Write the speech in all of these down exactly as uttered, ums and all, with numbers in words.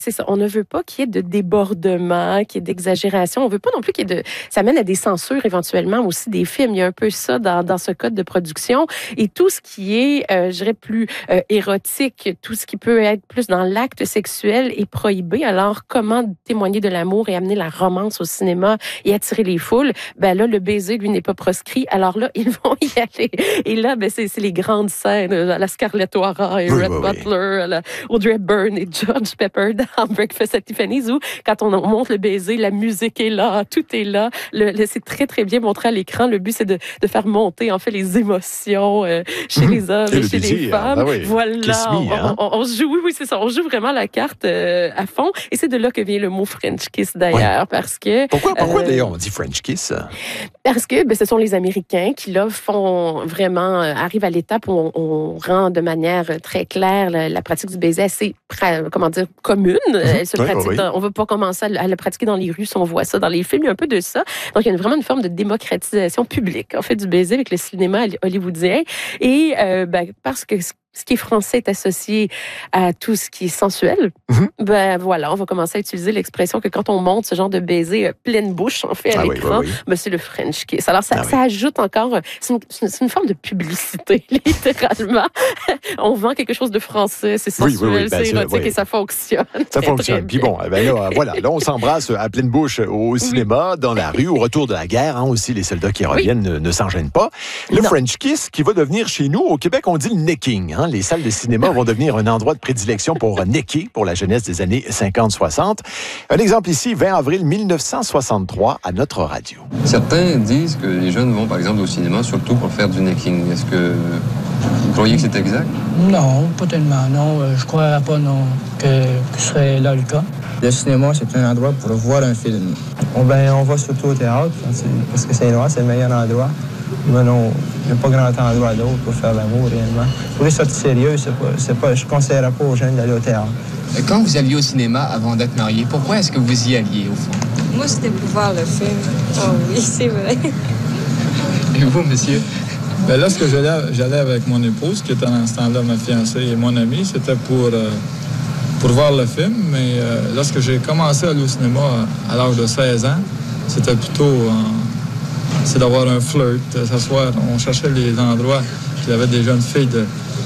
C'est ça. On ne veut pas qu'il y ait de débordement, qu'il y ait d'exagération. On veut pas non plus qu'il y ait de... Ça mène à des censures éventuellement aussi des films. Il y a un peu ça dans, dans ce code de production. Et tout ce qui est, euh, je dirais, plus euh, érotique, tout ce qui peut être plus dans l'acte sexuel est prohibé. Alors, comment témoigner de l'amour et amener la romance au cinéma et attirer les foules? Ben là, le baiser, lui, n'est pas proscrit. Alors là, ils vont y aller. Et là, ben c'est, c'est les grandes scènes, à la Scarlett O'Hara et oui, Red oui, Butler, oui. à la Audrey Byrne et George Pepper dans Breakfast at Tiffany's, où quand on montre le baiser, la musique est là, tout est là. Le, le, c'est très, très bien montré à l'écran. Le but, c'est de, de faire monter, en fait, les émotions euh, chez mmh. les hommes et, et chez désir, les femmes. Ben oui. Voilà. Me, hein? on, on, on joue, oui, oui, c'est ça. On joue vraiment la carte euh, à fond. Et c'est de là que vient le mot French kiss, d'ailleurs, ouais. parce que... Pourquoi, pourquoi euh, d'ailleurs, on dit French kiss? Parce que ben, ce sont les Américains qui, là, font vraiment... Euh, arrivent à l'étape où on, on rend de manière très claire la, la pratique du baiser assez, comment dire, commune. Mmh. Elle se oui, pratique oui. dans, on ne va pas commencer à, à le pratiquer dans les rues si on voit ça dans les films. Il y a un peu de ça. Donc, il y a une, vraiment une forme de démocratisation publique, en fait, du baiser avec le cinéma hollywoodien. Et euh, ben, parce que ce qui est français est associé à tout ce qui est sensuel, mm-hmm. ben voilà, on va commencer à utiliser l'expression que quand on monte ce genre de baiser euh, pleine bouche, en fait, à ah l'écran, oui, oui, oui. ben c'est le French kiss. Alors, ça, ah ça oui. ajoute encore... C'est une, c'est une forme de publicité, littéralement. On vend quelque chose de français, c'est sensuel, oui, oui, oui, ben, c'est érotique oui. et ça fonctionne. Ça fonctionne. Puis bon, ben là, voilà, là, on s'embrasse à pleine bouche au cinéma, oui. dans la rue, au retour de la guerre, hein, aussi, les soldats qui reviennent oui. ne, ne s'en gênent pas. Le non. French kiss qui va devenir chez nous, au Québec, on dit le necking, hein. Les salles de cinéma vont devenir un endroit de prédilection pour necker pour la jeunesse des années cinquante soixante. Un exemple ici, vingt avril mille neuf cent soixante-trois, à notre radio. Certains disent que les jeunes vont, par exemple, au cinéma, surtout pour faire du necking. Est-ce que vous croyez que c'est exact? Non, pas tellement, non. Je crois pas, non, que, que ce serait là le cas. Le cinéma, c'est un endroit pour voir un film. On, ben, on va surtout au théâtre, parce que c'est loin, c'est le meilleur endroit. Mais non, il n'y a pas grand endroit d'autre pour faire l'amour, réellement. Pour les sorties sérieuses, c'est pas, c'est pas, je ne conseillerais pas aux jeunes d'aller au théâtre. Quand vous alliez au cinéma avant d'être marié, pourquoi est-ce que vous y alliez, au fond? Moi, c'était pour voir le film. Oh oui, c'est vrai. Et vous, monsieur? Ben là, ce que j'allais, j'allais avec mon épouse, qui était dans ce temps-là ma fiancée et mon ami, c'était pour, euh, pour voir le film. Mais euh, lorsque j'ai commencé à aller au cinéma à l'âge de seize ans, c'était plutôt... Euh, c'est d'avoir un flirt, de s'asseoir. On cherchait les endroits où il y avait des jeunes filles de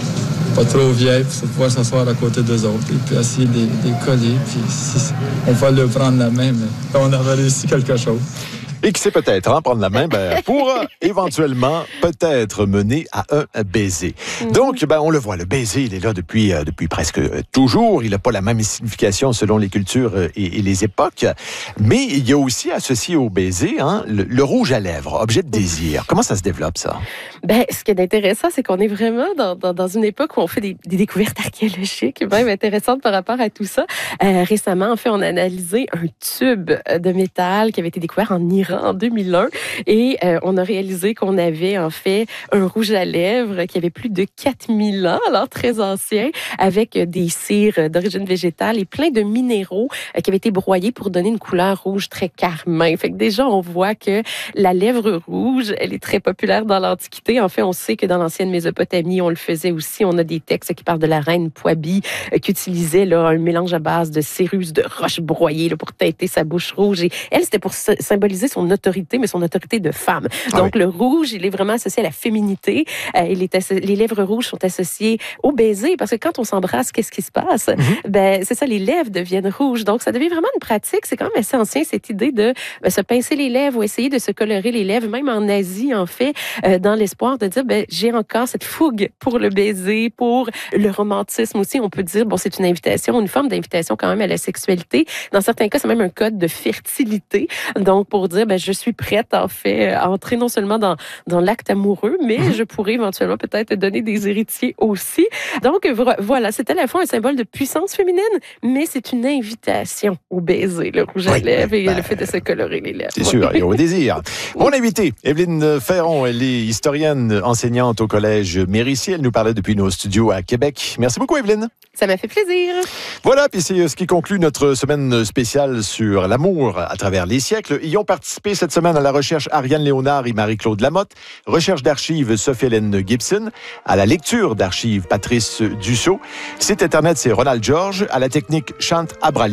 pas trop vieilles pour pouvoir s'asseoir à côté d'eux autres et puis essayer de les coller. Puis si, on fallait leur prendre la main, mais on avait réussi quelque chose. Et qui sait peut-être, hein, prendre la main ben, pour euh, éventuellement peut-être mener à un baiser. Mm-hmm. Donc, ben, on le voit, le baiser, il est là depuis, euh, depuis presque euh, toujours. Il n'a pas la même signification selon les cultures euh, et, et les époques. Mais il y a aussi associé au baiser hein, le, le rouge à lèvres, objet de désir. Comment ça se développe, ça? Ben, ce qui est intéressant, c'est qu'on est vraiment dans, dans, dans une époque où on fait des, des découvertes archéologiques même intéressantes par rapport à tout ça. Euh, récemment, en fait, on a analysé un tube de métal qui avait été découvert en Iran en deux mille un et euh, on a réalisé qu'on avait en fait un rouge à lèvres qui avait plus de quatre mille ans, alors très ancien, avec des cires d'origine végétale et plein de minéraux euh, qui avaient été broyés pour donner une couleur rouge très carmin. Fait que déjà, on voit que la lèvre rouge, elle est très populaire dans l'Antiquité. En fait, on sait que dans l'ancienne Mésopotamie, on le faisait aussi. On a des textes qui parlent de la reine Poibi euh, qui utilisait là, un mélange à base de cérus, de roches broyées là, pour teinter sa bouche rouge. Et elle, c'était pour symboliser son autorité, mais son autorité de femme. Ah Donc, oui. le rouge, il est vraiment associé à la féminité. Euh, il est asso- les lèvres rouges sont associées au baiser, parce que quand on s'embrasse, qu'est-ce qui se passe? Mm-hmm. Ben, c'est ça, les lèvres deviennent rouges. Donc, ça devient vraiment une pratique. C'est quand même assez ancien, cette idée de ben, se pincer les lèvres ou essayer de se colorer les lèvres, même en Asie, en fait, euh, dans l'espoir de dire, ben, j'ai encore cette fougue pour le baiser, pour le romantisme aussi. On peut dire, bon, c'est une invitation, une forme d'invitation quand même à la sexualité. Dans certains cas, c'est même un code de fertilité. Donc, pour dire, ben, je suis prête, en fait, à entrer non seulement dans, dans l'acte amoureux, mais mmh. je pourrais éventuellement peut-être donner des héritiers aussi. Donc, voilà, c'est à la fois un symbole de puissance féminine, mais c'est une invitation au baiser, le rouge à oui, lèvres et ben, le fait de se colorer les lèvres. C'est ouais. sûr, et au désir. Mon invitée, Evelyne Ferron, elle est historienne, enseignante au Collège Mérici. Elle nous parlait depuis nos studios à Québec. Merci beaucoup, Evelyne. Ça m'a fait plaisir. Voilà, puis c'est ce qui conclut notre semaine spéciale sur l'amour à travers les siècles. Y ont participé cette semaine à la recherche Ariane Léonard et Marie-Claude Lamotte, recherche d'archives Sophie-Hélène Gibson, à la lecture d'archives Patrice Dussault. Site Internet, c'est Ronald Georges, à la technique Chante Abrali.